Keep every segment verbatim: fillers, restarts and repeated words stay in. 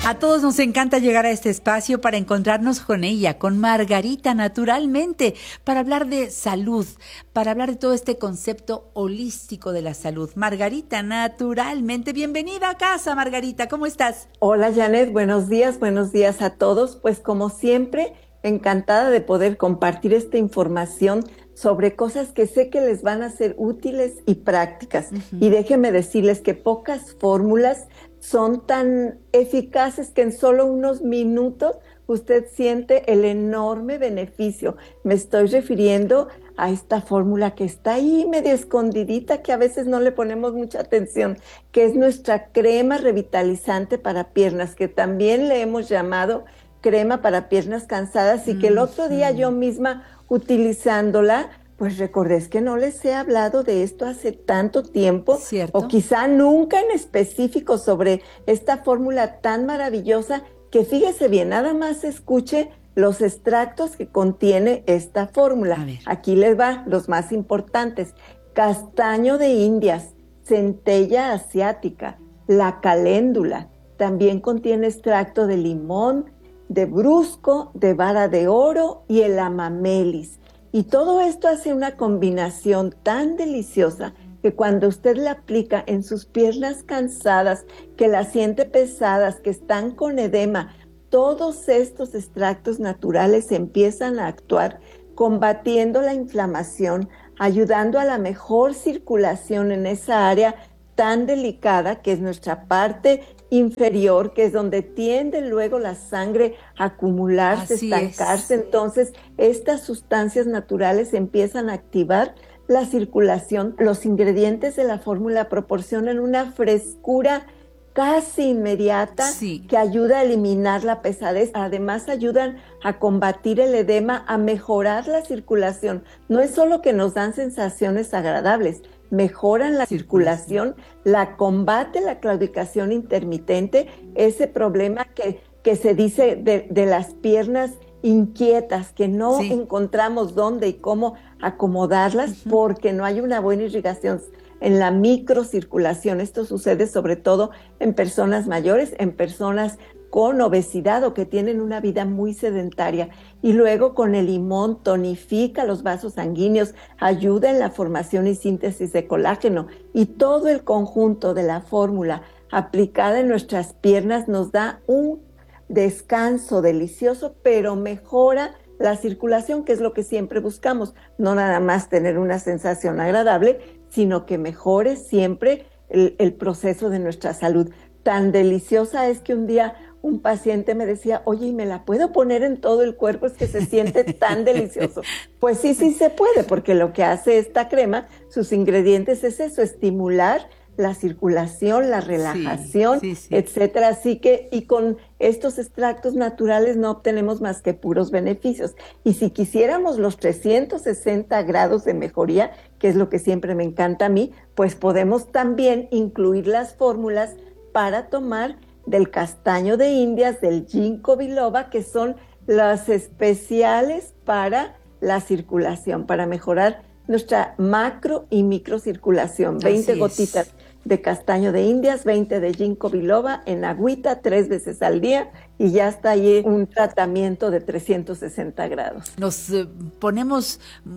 A todos nos encanta llegar a este espacio para encontrarnos con ella, con Margarita Naturalmente, para hablar de salud, para hablar de todo este concepto holístico de la salud. Margarita Naturalmente, bienvenida a casa, Margarita, ¿cómo estás? Hola, Janet, buenos días, buenos días a todos. Pues como siempre, encantada de poder compartir esta información sobre cosas que sé que les van a ser útiles y prácticas. Uh-huh. Y déjenme decirles que pocas fórmulas son tan eficaces que en solo unos minutos usted siente el enorme beneficio. Me estoy refiriendo a esta fórmula que está ahí medio escondidita, que a veces no le ponemos mucha atención, que es nuestra crema revitalizante para piernas, que también le hemos llamado crema para piernas cansadas, y que el otro día yo misma utilizándola, pues recordé es que no les he hablado de esto hace tanto tiempo, ¿cierto? O quizá nunca en específico sobre esta fórmula tan maravillosa, que fíjese bien, nada más escuche los extractos que contiene esta fórmula. Aquí les va los más importantes: castaño de Indias, centella asiática, la caléndula, también contiene extracto de limón, de brusco, de vara de oro y el amamelis. Y todo esto hace una combinación tan deliciosa que cuando usted la aplica en sus piernas cansadas, que las siente pesadas, que están con edema, todos estos extractos naturales empiezan a actuar combatiendo la inflamación, ayudando a la mejor circulación en esa área tan delicada que es nuestra parte inferior, que es donde tiende luego la sangre a acumularse, Así estancarse. Es. Entonces, estas sustancias naturales empiezan a activar la circulación. Los ingredientes de la fórmula proporcionan una frescura casi inmediata, sí, que ayuda a eliminar la pesadez. Además, ayudan a combatir el edema, a mejorar la circulación. No es solo que nos dan sensaciones agradables, mejoran la circulación, la combate la claudicación intermitente, ese problema que, que se dice de, de las piernas inquietas, que no sí. encontramos dónde y cómo acomodarlas, uh-huh. porque no hay una buena irrigación en la microcirculación. Esto sucede sobre todo en personas mayores, en personas con obesidad o que tienen una vida muy sedentaria. Y luego con el limón tonifica los vasos sanguíneos, ayuda en la formación y síntesis de colágeno, y todo el conjunto de la fórmula aplicada en nuestras piernas nos da un descanso delicioso, pero mejora la circulación, que es lo que siempre buscamos. No nada más tener una sensación agradable, sino que mejore siempre el, el proceso de nuestra salud. Tan deliciosa es que un día un paciente me decía, oye, ¿y me la puedo poner en todo el cuerpo? Es que se siente tan delicioso. Pues sí, sí se puede, porque lo que hace esta crema, sus ingredientes es eso, estimular la circulación, la relajación, sí, sí, sí. etcétera. Así que, y con estos extractos naturales no obtenemos más que puros beneficios. Y si quisiéramos los trescientos sesenta grados de mejoría, que es lo que siempre me encanta a mí, pues podemos también incluir las fórmulas para tomar del castaño de Indias, del ginkgo biloba, que son las especiales para la circulación, para mejorar nuestra macro y microcirculación. veinte gotitas de castaño de Indias, veinte de ginkgo biloba en agüita tres veces al día, y ya está ahí un tratamiento de trescientos sesenta grados. Nos eh, ponemos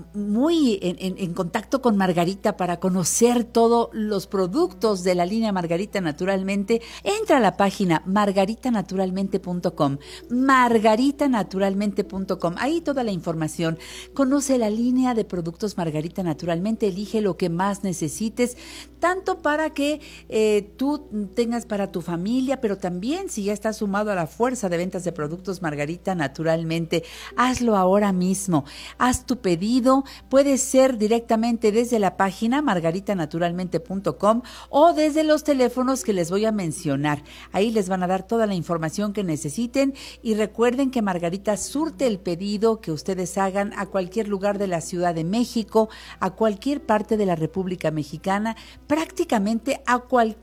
muy en, en, en contacto con Margarita para conocer todos los productos de la línea Margarita Naturalmente. Entra a la página margarita naturalmente punto com, margarita naturalmente punto com. Ahí toda la información. Conoce la línea de productos Margarita Naturalmente, elige lo que más necesites, tanto para que eh, tú tengas para tu familia, pero también si ya estás sumado a la fuerza de ventas de productos Margarita Naturalmente, hazlo ahora mismo. Haz tu pedido, puede ser directamente desde la página margarita naturalmente punto com o desde los teléfonos que les voy a mencionar. Ahí les van a dar toda la información que necesiten, y recuerden que Margarita surte el pedido que ustedes hagan a cualquier lugar de la Ciudad de México, a cualquier parte de la República Mexicana, prácticamente a cualquier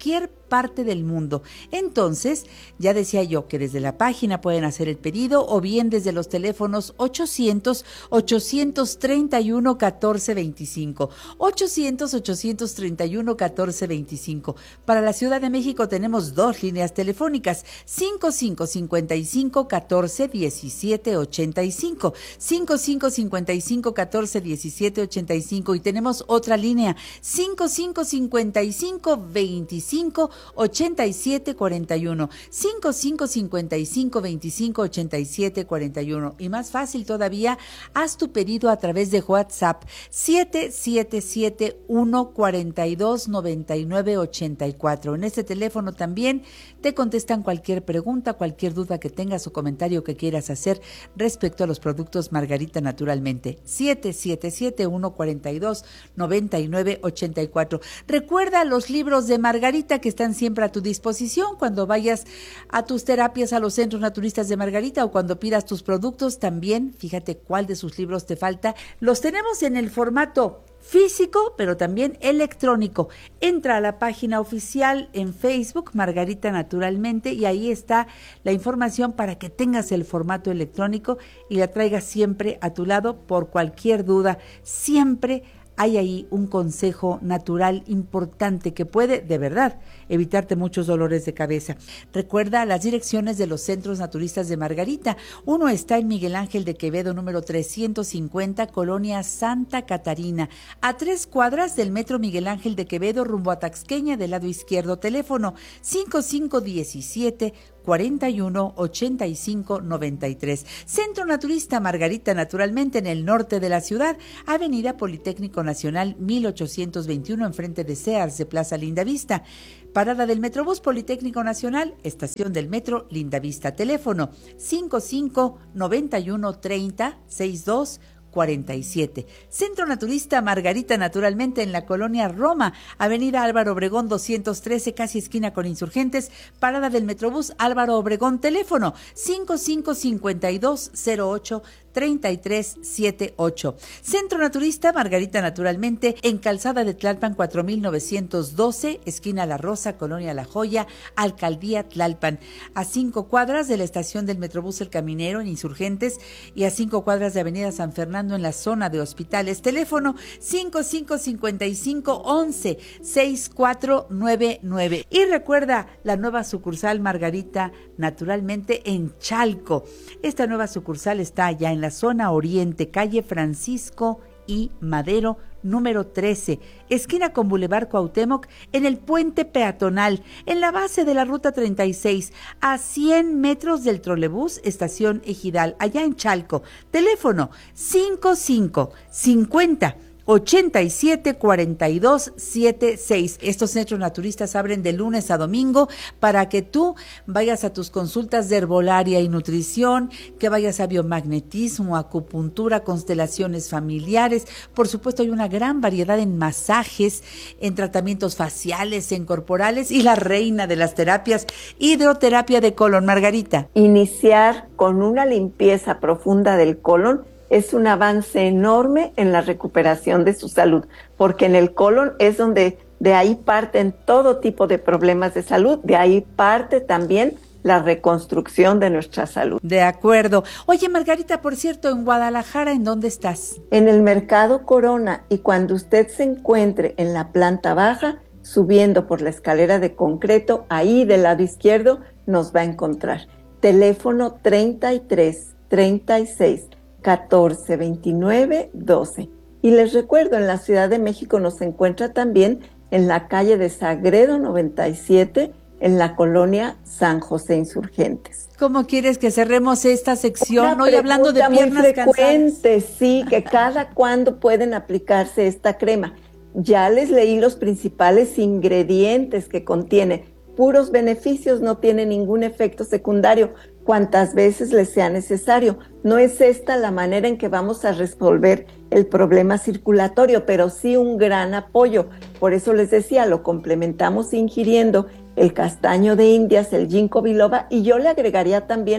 parte del mundo. Entonces, ya decía yo que desde la página pueden hacer el pedido o bien desde los teléfonos ochocientos, ochocientos treinta y uno, catorce veinticinco. ochocientos, ochocientos treinta y uno, catorce veinticinco. Para la Ciudad de México tenemos dos líneas telefónicas, cincuenta y cinco, cincuenta y cinco, catorce, diecisiete, ochenta y cinco, cincuenta y cinco, cincuenta y cinco, catorce, diecisiete, ochenta y cinco, y tenemos otra línea, cincuenta y cinco, cincuenta y cinco, veinticinco, ochenta y siete, cuarenta y uno, cincuenta y cinco, cincuenta y cinco, veinticinco, ochenta y siete, cuarenta y uno, y más fácil todavía, haz tu pedido a través de WhatsApp, siete siete siete, uno, cuatro dos, nueve nueve, ocho cuatro. En este teléfono también te contestan cualquier pregunta, cualquier duda que tengas o comentario que quieras hacer respecto a los productos Margarita Naturalmente. siete siete siete, uno, cuatro dos, nueve nueve, ocho cuatro. Recuerda los libros de Margarita que están siempre a tu disposición cuando vayas a tus terapias a los centros naturistas de Margarita o cuando pidas tus productos. También fíjate cuál de sus libros te falta. Los tenemos en el formato físico, pero también electrónico. Entra a la página oficial en Facebook, Margarita Naturalmente, y ahí está la información para que tengas el formato electrónico y la traigas siempre a tu lado por cualquier duda. Siempre hay ahí un consejo natural importante que puede, de verdad, evitarte muchos dolores de cabeza. Recuerda las direcciones de los centros naturistas de Margarita. Uno está en Miguel Ángel de Quevedo, número trescientos cincuenta, Colonia Santa Catarina, a tres cuadras del Metro Miguel Ángel de Quevedo, rumbo a Taxqueña, del lado izquierdo. Teléfono cincuenta y cinco diecisiete, cuarenta y uno, ochenta y cinco, noventa y tres. Centro Naturista Margarita Naturalmente en el norte de la ciudad, Avenida Politécnico Nacional mil ochocientos veintiuno, enfrente de Sears de Plaza Lindavista. Parada del Metrobús Politécnico Nacional, estación del Metro Lindavista. Teléfono cincuenta y cinco, noventa y uno, treinta, sesenta y dos, cuarenta y siete. Centro Naturista Margarita Naturalmente en la colonia Roma, Avenida Álvaro Obregón doscientos trece, casi esquina con Insurgentes, parada del Metrobús Álvaro Obregón. Teléfono cincuenta y cinco, cincuenta y dos, cero ocho, treinta y tres, setenta y ocho. Centro Naturista Margarita Naturalmente en Calzada de Tlalpan cuatro mil novecientos doce, esquina La Rosa, colonia La Joya, Alcaldía Tlalpan, a cinco cuadras de la estación del Metrobús El Caminero en Insurgentes y a cinco cuadras de Avenida San Fernando en la zona de hospitales. Teléfono cincuenta y cinco, cincuenta y cinco, once, sesenta y cuatro, noventa y nueve. Y recuerda la nueva sucursal Margarita Naturalmente en Chalco. Esta nueva sucursal está allá en la zona oriente, calle Francisco y Madero, número trece, esquina con Boulevard Cuauhtémoc, en el puente peatonal, en la base de la ruta treinta y seis, a cien metros del trolebús, estación Ejidal, allá en Chalco. Teléfono cincuenta y cinco, cincuenta, ochenta y siete, cuarenta y dos, setenta y seis. Estos centros naturistas abren de lunes a domingo para que tú vayas a tus consultas de herbolaria y nutrición, que vayas a biomagnetismo, acupuntura, constelaciones familiares. Por supuesto, hay una gran variedad en masajes, en tratamientos faciales, en corporales, y la reina de las terapias, hidroterapia de colon. Margarita. Iniciar con una limpieza profunda del colon es un avance enorme en la recuperación de su salud, porque en el colon es donde de ahí parten todo tipo de problemas de salud, de ahí parte también la reconstrucción de nuestra salud. De acuerdo. Oye, Margarita, por cierto, en Guadalajara, ¿en dónde estás? En el Mercado Corona, y cuando usted se encuentre en la planta baja, subiendo por la escalera de concreto, ahí del lado izquierdo, nos va a encontrar. Teléfono treinta y tres, treinta y seis, catorce, veintinueve, doce. Y les recuerdo, en la Ciudad de México nos encuentra también en la calle de Sagredo noventa y siete, en la colonia San José Insurgentes. ¿Cómo quieres que cerremos esta sección? Una Hoy hablando de piernas muy frecuente, cansadas. Sí, que cada cuándo pueden aplicarse esta crema. Ya les leí los principales ingredientes que contiene. Puros beneficios, no tiene ningún efecto secundario, cuantas veces les sea necesario. No es esta la manera en que vamos a resolver el problema circulatorio, pero sí un gran apoyo. Por eso les decía, lo complementamos ingiriendo el castaño de Indias, el ginkgo biloba, y yo le agregaría también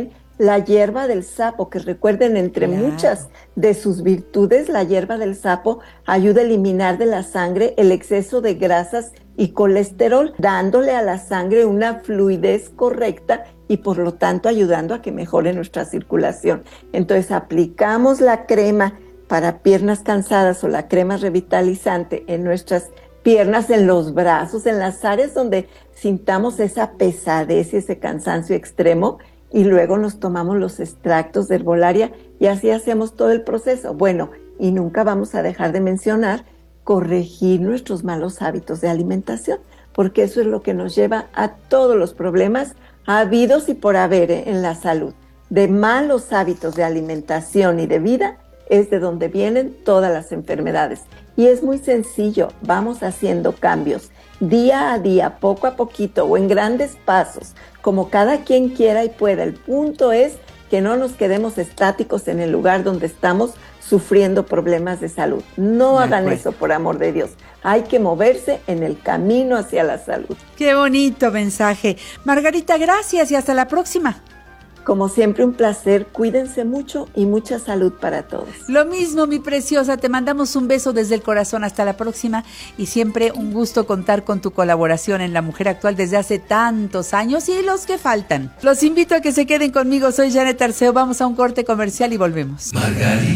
la hierba del sapo, que recuerden, entre Claro. muchas de sus virtudes, la hierba del sapo ayuda a eliminar de la sangre el exceso de grasas y colesterol, dándole a la sangre una fluidez correcta y por lo tanto ayudando a que mejore nuestra circulación. Entonces aplicamos la crema para piernas cansadas o la crema revitalizante en nuestras piernas, en los brazos, en las áreas donde sintamos esa pesadez y ese cansancio extremo, y luego nos tomamos los extractos de herbolaria y así hacemos todo el proceso. Bueno, y nunca vamos a dejar de mencionar corregir nuestros malos hábitos de alimentación, porque eso es lo que nos lleva a todos los problemas habidos y por haber ¿eh? en la salud. De malos hábitos de alimentación y de vida es de donde vienen todas las enfermedades. Y es muy sencillo, vamos haciendo cambios día a día, poco a poquito o en grandes pasos, como cada quien quiera y pueda. El punto es que no nos quedemos estáticos en el lugar donde estamos sufriendo problemas de salud. No De hagan acuerdo. eso, por amor de Dios. Hay que moverse en el camino hacia la salud. Qué bonito mensaje. Margarita, gracias y hasta la próxima. Como siempre, un placer. Cuídense mucho y mucha salud para todos. Lo mismo, mi preciosa, te mandamos un beso desde el corazón. Hasta la próxima y siempre un gusto contar con tu colaboración en La Mujer Actual desde hace tantos años y los que faltan. Los invito a que se queden conmigo. Soy Janet Arceo. Vamos a un corte comercial y volvemos. Margarita.